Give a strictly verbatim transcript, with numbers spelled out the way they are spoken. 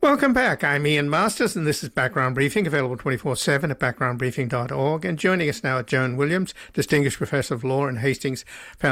Welcome back. I'm Ian Masters, and this is Background Briefing, available twenty-four seven at background briefing dot org. And joining us now is Joan Williams, Distinguished Professor of Law in Hastings